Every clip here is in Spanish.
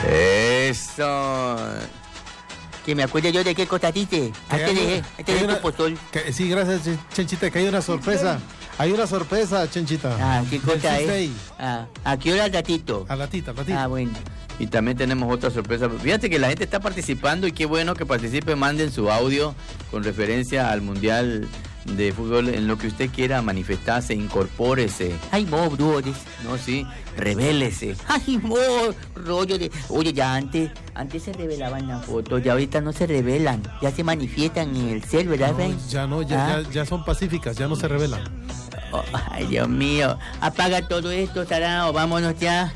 Eso. Que me acuerdo yo de qué cosa dice. Este es tu pozol. Sí, gracias, Chenchita, que hay una sorpresa. Hay una sorpresa, Chenchita. Ah, ¿qué cosa es? ¿A qué hora al ratito? Al ratito. Ah, bueno. Y también tenemos otra sorpresa. Fíjate que la gente está participando y qué bueno que participe. Manden su audio con referencia al Mundial de Fútbol en lo que usted quiera manifestarse, incorpórese. Ay, mo, brother. No, sí, revélese. Ay, mo, rollo de... Oye, ya antes se revelaban las fotos, ya ahorita no se revelan, ya se manifiestan en el cel, ¿verdad, Frank? Ya son pacíficas, ya no se revelan. Oh, ay, Dios mío, apaga todo esto, Sarao, vámonos ya.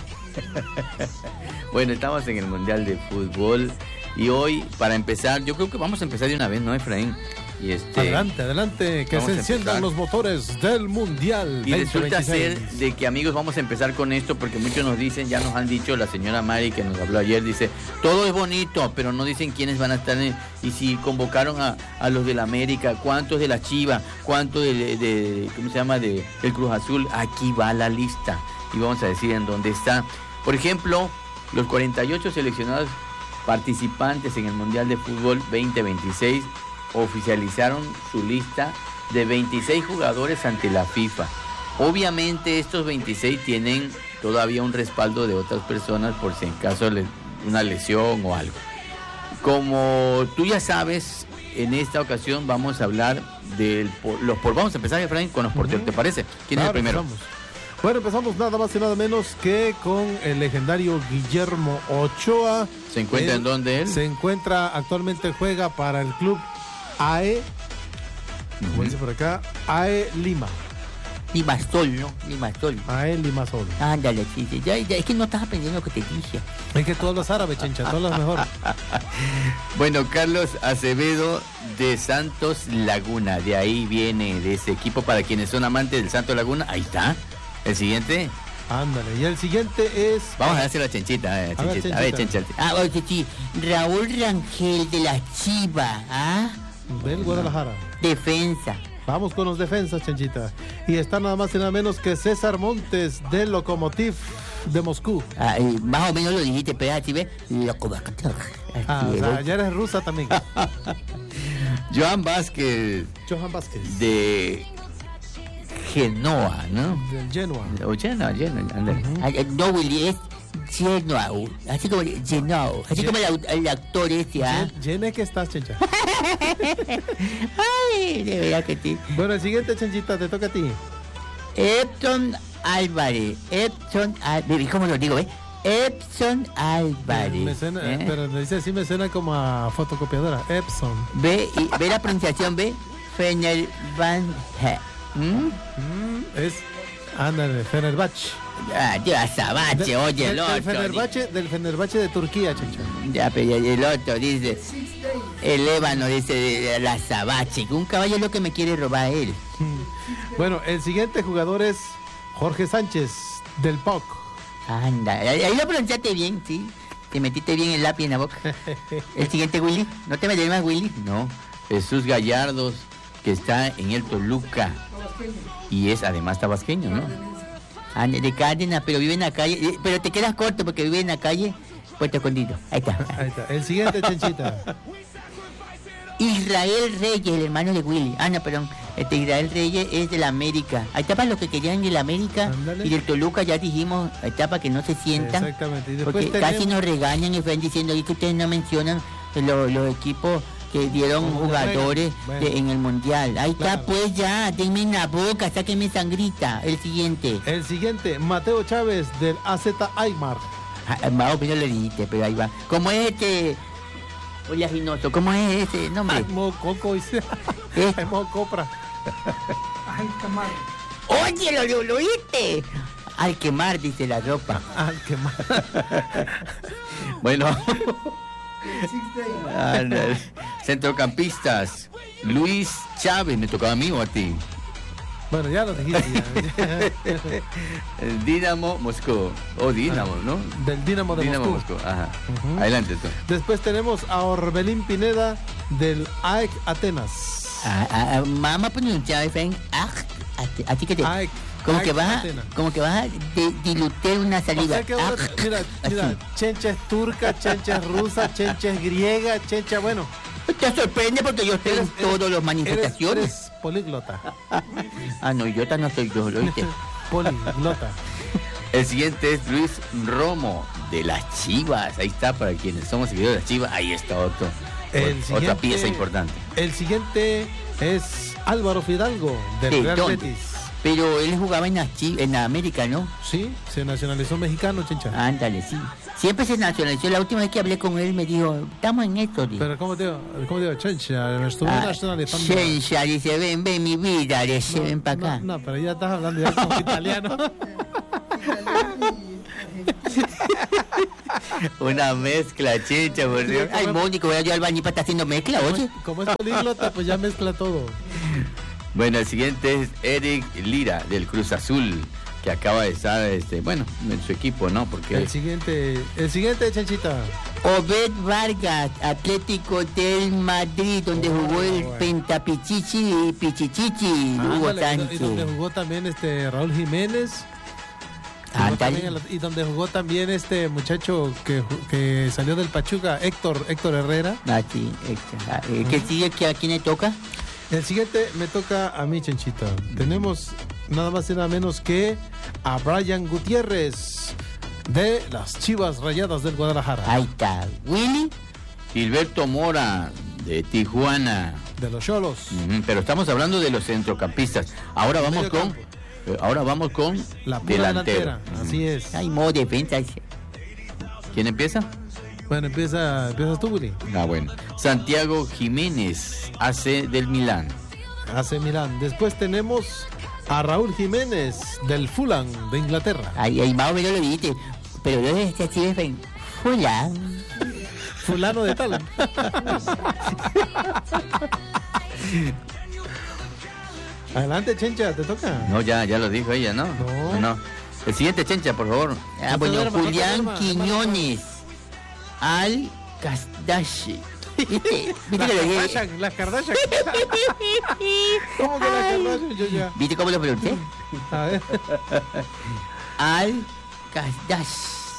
Bueno, estamos en el Mundial de Fútbol y hoy, para empezar, yo creo que vamos a empezar de una vez, ¿no, Efraín? Y adelante, que se enciendan los motores del Mundial. Y 2026. Resulta ser de que, amigos, vamos a empezar con esto porque muchos nos dicen, ya nos han dicho, la señora Mari que nos habló ayer, dice, todo es bonito, pero no dicen quiénes van a estar y si convocaron a los del América, cuántos de la Chiva, cuántos de ¿cómo se llama? Del Cruz Azul. Aquí va la lista y vamos a decir en dónde está. Por ejemplo, los 48 seleccionados participantes en el Mundial de Fútbol 2026 oficializaron su lista de 26 jugadores ante la FIFA. Obviamente estos 26 tienen todavía un respaldo de otras personas por si en caso de una lesión o algo. Como tú ya sabes, en esta ocasión vamos a hablar de los porteros. Vamos a empezar, Efraín, con los porteros, ¿te parece? ¿Quién es el primero? Bueno, empezamos nada más y nada menos que con el legendario Guillermo Ochoa. ¿Se encuentra en dónde él? Se encuentra, actualmente juega para el club AE, como dice por acá, AE Lima. Limasol, ¿no? Limasol. AE Limasol. Ándale, sí. Ya, es que no estás aprendiendo lo que te dije. Es que tú hablas árabe, Chencha, tú hablas mejor. Bueno, Carlos Acevedo de Santos Laguna, de ahí viene, de ese equipo, para quienes son amantes del Santos Laguna, ahí está. El siguiente. Ándale, y el siguiente es... Vamos a hacer la Chenchita, A ver, Chencha. Oye, sí, Raúl Rangel de la Chiva, del Guadalajara. Defensa. Vamos con los defensas, Chenchita. Y está nada más y nada menos que César Montes del Lokomotiv de Moscú. Más o menos lo dijiste, pero ¿sí ves? Lokomotiv. O sea, ya eres rusa también. Johan Vázquez. De Genoa, ¿no? Del Genoa. Genoa, no, Willy, es Genoa, así como Genoa, así como el actor ese, Llene que estás, Chencha. Ay, de verdad que sí. Bueno, el siguiente, Chenchita, te toca a ti. Epson Álvarez, ¿cómo lo digo, Epson Álvarez. Pero me dice así, me suena como a fotocopiadora. Epson. Ve la pronunciación, Fenerbahce. Es, ándale, Fenerbahce. Ya Sabache, oye, el otro. Del Fenerbahce de Turquía, Chencha. Ya, pero el otro dice, el ébano dice la Sabache, un caballo es lo que me quiere robar él. Bueno, el siguiente jugador es Jorge Sánchez del POC. Anda, ahí lo pronunciaste bien, sí. Te metiste bien el lápiz en la boca. El siguiente, Willy, ¿no te me llamas Willy? No, Jesús Gallardos, que está en el Toluca. Y además tabasqueño, ¿no? De Cárdenas, pero vive en la calle. Pero te quedas corto porque vive en la calle Puerto Escondido. Ahí está. El siguiente, Chenchita. Israel Reyes, el hermano de Willy. No, perdón. Israel Reyes es de la América. Ahí está para los que querían de la América. Ándale. Y del Toluca ya dijimos, ahí está para que no se sientan. Exactamente. Y porque casi nos regañan y están diciendo que ustedes no mencionan los equipos que dieron jugadores en el Mundial. Ahí está, pues ya, denme en la boca, sáquenme sangrita. El siguiente, Mateo Chávez del AZ Aymar. Más o menos le dijiste, pero ahí va. ¿Cómo es Oye, Ginoso, ¿cómo es ese nombre? Coco, dice. Copra. Ay, quemar. Oye, lo oíste. Al quemar, dice la ropa. Al quemar. Bueno. Centrocampistas. Luis Chávez, ¿me tocaba a mí o a ti? Bueno, ya lo dijiste. El Dinamo Moscú. Dinamo, ¿no? Del Dinamo de Moscú. Ajá. Adelante tú. Después tenemos a Orbelín Pineda del AEK Atenas. Mamá pronunciaba así que como que vas a dilutar una O saliva. sea que ahora, mira, así. chencha es turca, chencha es rusa, chencha es griega, chencha, bueno. Te sorprende porque yo estoy en todas las manifestaciones. Eres políglota. No, yo no soy yo, ¿lo viste? Políglota. El siguiente es Luis Romo, de las Chivas. Ahí está, para quienes somos seguidores de las Chivas, ahí está otra pieza importante. El siguiente es Álvaro Fidalgo, del Real Betis. Pero él jugaba en la América, ¿no? Sí, se nacionalizó mexicano, chencha. Ándale, sí. Siempre se nacionalizó. La última vez que hablé con él me dijo, estamos en esto. Tío. Pero ¿cómo digo? Chencha, me estuve nacionalizando. Chencha, dice, ven, mi vida, dice, ven para acá. No, pero ya estás hablando ya como italiano. Una mezcla, chencha, por Dios. Ay, Mónico, voy a yo al baño para estar haciendo mezcla, oye. Como es políglota, pues ya mezcla todo. Bueno, el siguiente es Eric Lira, del Cruz Azul, que acaba de estar, en su equipo, ¿no? Porque El siguiente, Chanchita. Obed Vargas, Atlético del Madrid, donde jugó el Pentapichichi y Pichichichi, Hugo Sánchez. Y donde jugó también Raúl Jiménez. Y donde jugó también este muchacho que salió del Pachuca, Héctor Herrera. Sí, Héctor. ¿Qué sigue? ¿A quién le toca? El siguiente me toca a mí, Chanchita. Tenemos nada más y nada menos que a Brian Gutiérrez, de las Chivas Rayadas del Guadalajara. Ahí está. Willy. Gilberto Mora, de Tijuana. De los Xolos. Pero estamos hablando de los centrocampistas. Ahora vamos con la pura delantera. Así es. Hay modo defensa. ¿Quién empieza? Bueno, empiezas tú, Willy. Bueno. Santiago Jiménez, AC del Milán. AC Milán. Después tenemos a Raúl Jiménez, del Fulham, de Inglaterra. Ahí más o menos lo dijiste. Pero yo desde así de Fulham. Fulano de tal. Adelante, Chencha, te toca. No, ya lo dijo ella, ¿no? No. El siguiente, Chencha, por favor. Bueno, Julián Quiñones. Al Kardashian. ¿Viste las Kardashian. ¿Cómo que las Kardashian? Yo ya. ¿Viste cómo lo pregunté? A ver. Al Kardashian.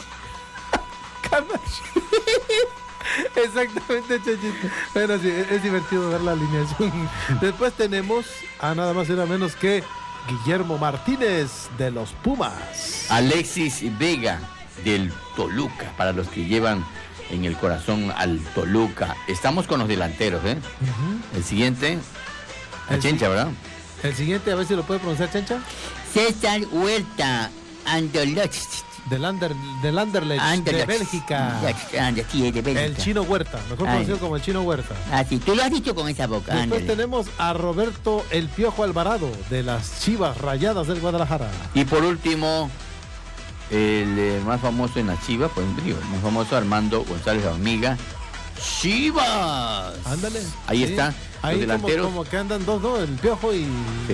Exactamente, Chachito. Bueno, sí, es divertido ver la alineación. Después tenemos a nada más y nada menos que Guillermo Martínez, de los Pumas. Alexis Vega, del Toluca, para los que llevan en el corazón al Toluca. Estamos con los delanteros, ¿eh? El siguiente, Chencha, ¿verdad? El siguiente, a ver si lo puede pronunciar, Chencha. César Huerta, Anderlecht. Del Anderlecht, de Bélgica. Sí, de Bélgica. El Chino Huerta, mejor conocido como el Chino Huerta. Sí, tú lo has dicho con esa boca. Después tenemos a Roberto El Piojo Alvarado, de las Chivas Rayadas del Guadalajara. Y por último, el más famoso en las Chivas, pues el más famoso, Armando González Hormiga. ¡Chivas! Ándale. Ahí está. Ahí los delanteros. Como que andan dos, el Piojo y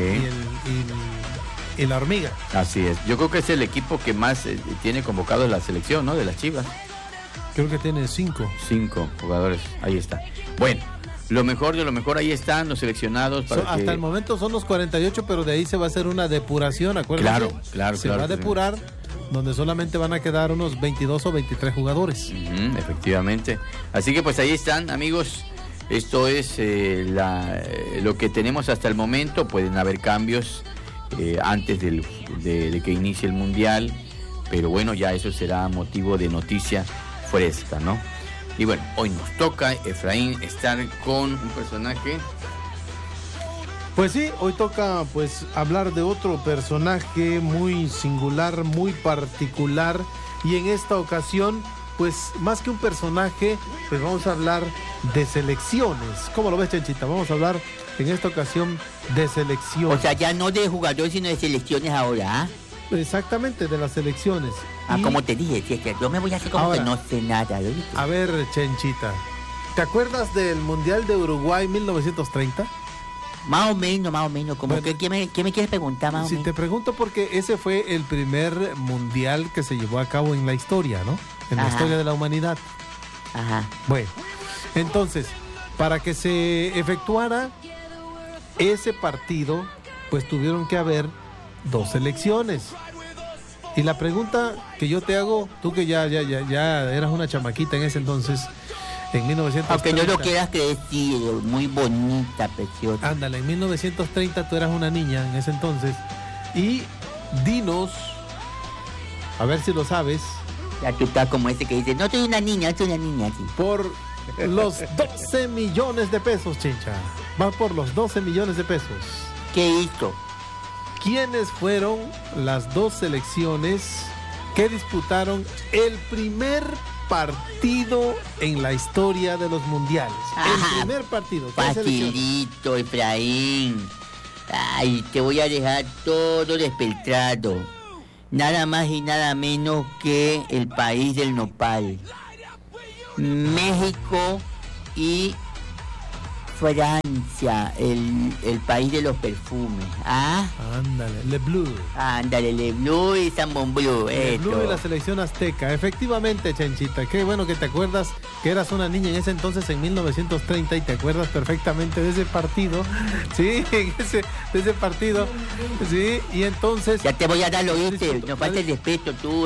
la Hormiga. Así es. Yo creo que es el equipo que más tiene convocado en la selección, ¿no? De las Chivas. Creo que tiene 5. 5 jugadores. Ahí está. Bueno, lo mejor de lo mejor, ahí están los seleccionados. Hasta el momento son los 48, pero de ahí se va a hacer una depuración, acuérdense. Claro. Se va a depurar, donde solamente van a quedar unos 22 o 23 jugadores. Efectivamente. Así que pues ahí están, amigos. Esto es lo que tenemos hasta el momento. Pueden haber cambios antes de que inicie el Mundial, pero bueno, ya eso será motivo de noticia fresca, ¿no? Y bueno, hoy nos toca, Efraín, estar con un personaje. Pues sí, hoy toca pues hablar de otro personaje muy singular, muy particular, y en esta ocasión pues más que un personaje, pues vamos a hablar de selecciones. ¿Cómo lo ves, Chanchita? Vamos a hablar en esta ocasión de selecciones. O sea, ya no de jugadores, sino de selecciones ahora. Exactamente, de las selecciones. Como te dije, yo me voy a hacer como ahora, que no sé nada. ¿Lo viste? A ver, Chenchita, ¿te acuerdas del Mundial de Uruguay 1930? Más o menos. Como bueno, ¿qué me quieres preguntar más o menos? Te pregunto porque ese fue el primer mundial que se llevó a cabo en la historia, ¿no? En la historia de la humanidad. Ajá. Bueno, entonces, para que se efectuara ese partido, pues tuvieron que haber 2 selecciones. Y la pregunta que yo te hago, tú que ya eras una chamaquita en ese entonces, en 1930. Aunque no lo quieras creer, sí, muy bonita, preciosa. Ándale, en 1930 tú eras una niña en ese entonces. Y dinos, a ver si lo sabes. Ya tú estás como ese que dice, no soy una niña, sí. Por los 12 millones de pesos, Chincha. Va por los 12 millones de pesos. ¿Qué hizo? ¿Quiénes fueron las 2 selecciones que disputaron el primer partido en la historia de los mundiales? El primer partido. Facilito, Efraín. Ay, te voy a dejar todo despeltrado. Nada más y nada menos que el país del nopal. México y Francia, el país de los perfumes. Ándale, Le Bleu. Ándale, Le Bleu y Zambon Bleu. Le Bleu y la selección azteca. Efectivamente, Chenchita, qué bueno que te acuerdas que eras una niña en ese entonces, en 1930, y te acuerdas perfectamente de ese partido. Sí, de ese partido. Sí, y entonces... Ya te voy a dar, lo oíste, no falta el respeto tú,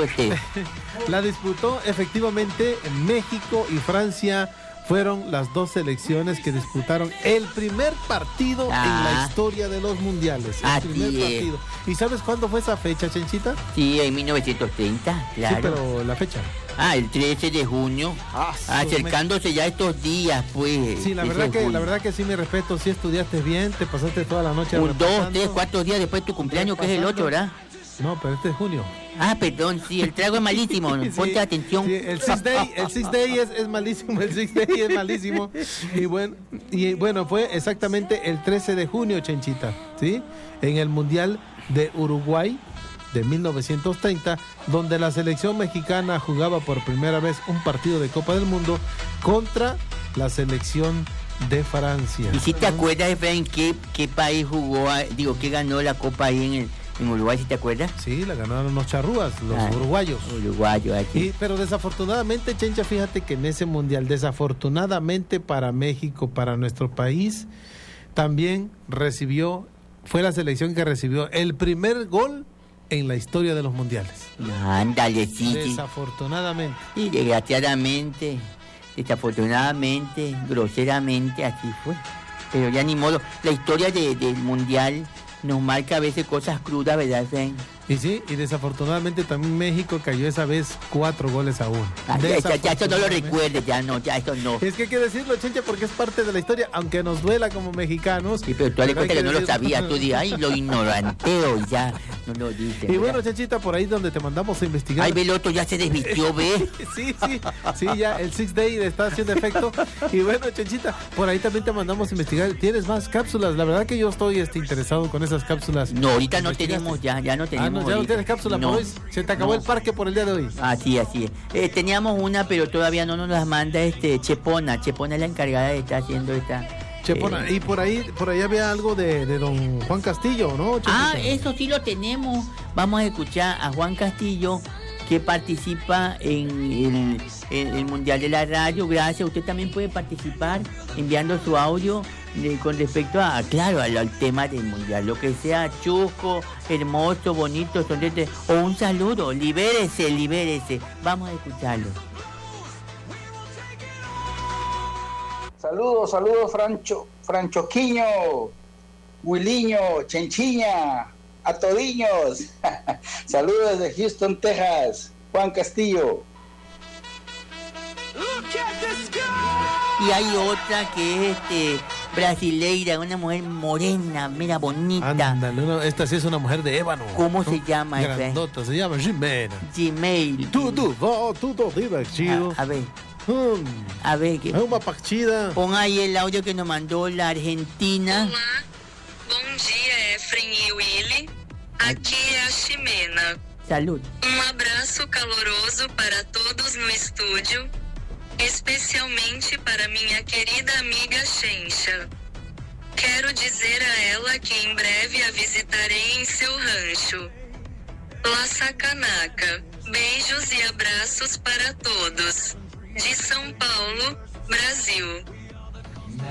La disputó efectivamente México y Francia. Fueron las 2 selecciones que disputaron el primer partido en la historia de los mundiales. El primer partido. ¿Y sabes cuándo fue esa fecha, Chenchita? Sí, en 1930, claro. Sí, pero la fecha. El 13 de junio. Acercándose ya estos días, pues. Sí, la verdad que sí, mi respeto. Sí estudiaste bien, te pasaste toda la noche. 2, 3, 4 días después de tu cumpleaños, que es el 8, ¿verdad? No, pero este es junio. Perdón, sí, el trago es malísimo, ponte atención. Sí, el Six Day es malísimo, el Six Day es malísimo. Y bueno, fue exactamente el 13 de junio, Chenchita, ¿sí? En el Mundial de Uruguay de 1930, donde la selección mexicana jugaba por primera vez un partido de Copa del Mundo contra la selección de Francia. ¿Y si te acuerdas, Efraín, qué país jugó, qué ganó la Copa ahí en Uruguay, si te acuerdas? Sí, la ganaron los charrúas, los uruguayos. Aquí. Pero desafortunadamente, Chencha, fíjate que en ese mundial, desafortunadamente para México, para nuestro país, también fue la selección que recibió el primer gol en la historia de los mundiales. Ándale, sí. Desafortunadamente. Y desgraciadamente, desafortunadamente, groseramente, así fue. Pero ya ni modo. La historia del mundial nos marca a veces cosas crudas, ¿verdad, Fen? Y sí, y desafortunadamente también México cayó esa vez 4-1. Ya eso no lo recuerdes, ya eso no. Es que hay que decirlo, Chencha, porque es parte de la historia, aunque nos duela como mexicanos. Sí, pero tú le cuenta que no lo sabías, tú dices, lo ignoranteo, ya no lo dices. Y bueno, Chenchita, por ahí donde te mandamos a investigar. Ay, Beloto ya se desvistió, ¿ves? Sí, ya el Six Day está haciendo efecto. Y bueno, Chenchita, por ahí también te mandamos a investigar. ¿Tienes más cápsulas? La verdad que yo estoy interesado con esas cápsulas. No, ahorita no tenemos, ya no tenemos. Ya no tienes cápsula por hoy. Se te acabó el parque por el día de hoy. Así es. Teníamos una, pero todavía no nos las manda Chepona. Chepona es la encargada de estar haciendo esta. Chepona, y por ahí había algo de don Juan Castillo, ¿no, Chepita? Eso sí lo tenemos. Vamos a escuchar a Juan Castillo, que participa en el Mundial de la Radio. Gracias. Usted también puede participar enviando su audio con respecto al tema del Mundial. Lo que sea chusco, hermoso, bonito, sonriente, o un saludo. Libérese. Vamos a escucharlo. Saludos, Franchoquiño, Huiliño, Chenchiña, a todiños. Saludos desde Houston, Texas, Juan Castillo. Y hay otra que es brasileira, una mujer morena, mira, bonita. Ándale, esta sí es una mujer de ébano. ¿Cómo se llama? Grandota, se llama Jimena. Gmail. Tudo divertido. A ver. Es una partida. Pon ahí el audio que nos mandó la Argentina. Olá, bom dia, Efraim e Willy. Aqui é a Ximena. Salud. Abraço caloroso para todos no estúdio, especialmente para minha querida amiga Chencha. Quero dizer a ela que em breve a visitarei em seu rancho. La Sacanaca. Beijos e abraços para todos. De São Paulo, Brasil.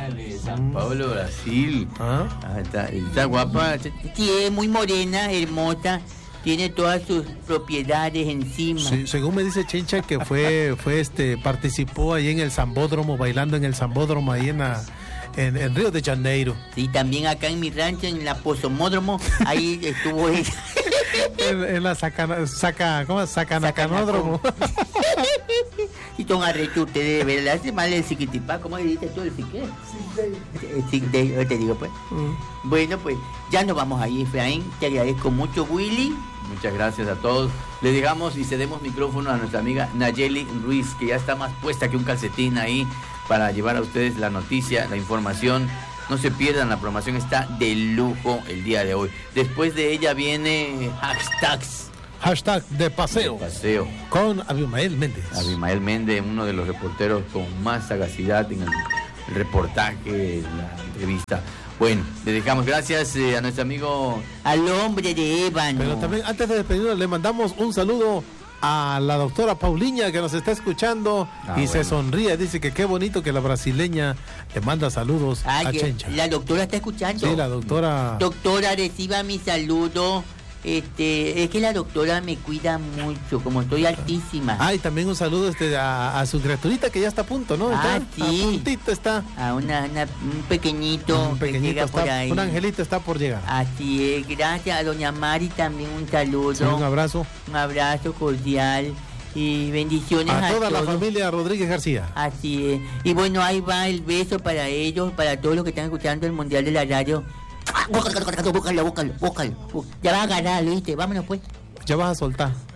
Ándale, San Pablo, Brasil. ¿Ah? Está guapa. Sí, es muy morena, hermosa. Tiene todas sus propiedades encima. Sí, según me dice Chencha que participó ahí en el Zambódromo, bailando en el Zambódromo ahí en Río de Janeiro. Sí, también acá en mi rancho, en la Pozomódromo, ahí estuvo ella. en la Sacanacanódromo. Y son arrechos ustedes, ¿verdad? Hace mal el Siquitipá, ¿cómo dijiste tú el Siqué? Sick Day, yo te digo pues. Bueno, pues ya nos vamos ahí, Efraín. Te agradezco mucho, Willy. Muchas gracias a todos. Le dejamos y cedemos micrófono a nuestra amiga Nayeli Ruiz, que ya está más puesta que un calcetín ahí para llevar a ustedes la noticia, la información. No se pierdan, la programación está de lujo el día de hoy. Después de ella viene Hashtag de paseo. Con Abimael Méndez. Abimael Méndez, uno de los reporteros con más sagacidad en el reportaje, la entrevista. Bueno, le dejamos gracias a nuestro amigo, al hombre de Ébano. Pero también, antes de despedirnos, le mandamos un saludo a la doctora Paulinha, que nos está escuchando se sonríe. Dice que qué bonito que la brasileña le manda saludos a Chencha. La doctora está escuchando. Sí, la doctora. Doctora, reciba mi saludo. Es que la doctora me cuida mucho, como estoy altísima. Y también un saludo a su criaturita que ya está a punto, ¿no? Sí. A puntito está. A un pequeñito que llega está, por ahí. Un angelito está por llegar. Así es, gracias a doña Mari también un saludo. Sí, un abrazo. Un abrazo cordial y bendiciones a toda todos. La familia Rodríguez García. Así es. Y bueno, ahí va el beso para ellos, para todos los que están escuchando el Mundial de la Radio. Búscalo. Ya vas a ganar, ¿viste? Vámonos pues. Ya vas a soltar.